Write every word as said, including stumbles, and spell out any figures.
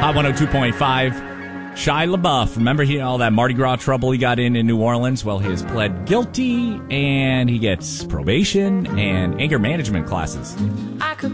Hot one oh two point five. Shia LaBeouf. Remember he, all that Mardi Gras trouble he got in in New Orleans? Well, he has pled guilty, and he gets probation and anger management classes. I could